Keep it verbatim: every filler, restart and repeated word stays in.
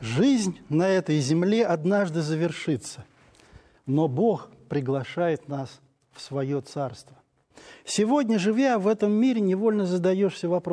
Жизнь на этой земле однажды завершится, но Бог приглашает нас в свое царство. Сегодня, живя в этом мире, невольно задаешься вопросом: